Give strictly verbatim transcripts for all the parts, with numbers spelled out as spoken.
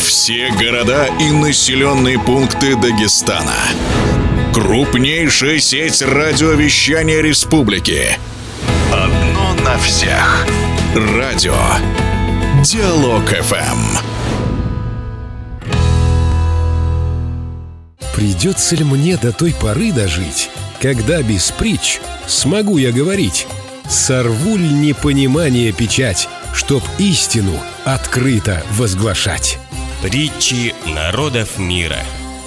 Все города и населенные пункты Дагестана. Крупнейшая сеть радиовещания республики. Одно на всех. Радио Диалог-ФМ. Придется ли мне до той поры дожить, когда без притч смогу я говорить? Сорву ли непонимание печать, чтоб истину открыто возглашать? Притчи народов мира.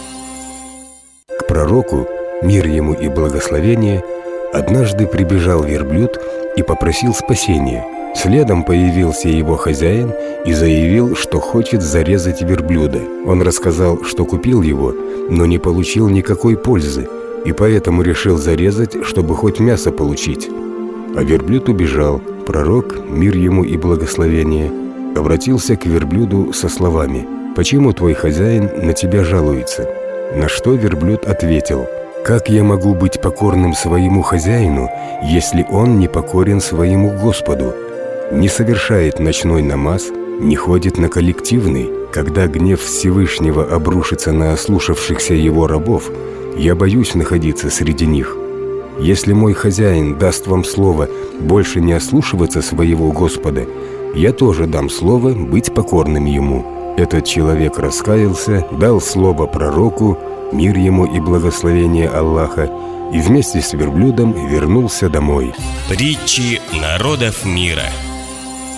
К пророку, мир ему и благословение, однажды прибежал верблюд и попросил спасения. Следом появился его хозяин и заявил, что хочет зарезать верблюда. Он рассказал, что купил его, но не получил никакой пользы, и поэтому решил зарезать, чтобы хоть мясо получить. А верблюд убежал. Пророк, мир ему и благословение, обратился к верблюду со словами: «Почему твой хозяин на тебя жалуется?» На что верблюд ответил: «Как я могу быть покорным своему хозяину, если он не покорен своему Господу? Не совершает ночной намаз, не ходит на коллективный. Когда гнев Всевышнего обрушится на ослушавшихся его рабов, я боюсь находиться среди них. Если мой хозяин даст вам слово больше не ослушиваться своего Господа, я тоже дам слово быть покорным ему». Этот человек раскаялся, дал слово пророку, мир ему и благословение Аллаха, и вместе с верблюдом вернулся домой. Притчи народов мира.